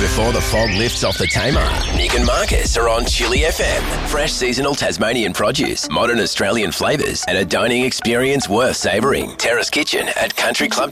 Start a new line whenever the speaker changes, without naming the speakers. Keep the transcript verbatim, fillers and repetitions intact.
before the fog lifts off the Tamar. Nick and Marcus are on Chili F M. Fresh seasonal Tasmanian produce, modern Australian flavours, and a dining experience worth savouring. Terrace Kitchen at Country Club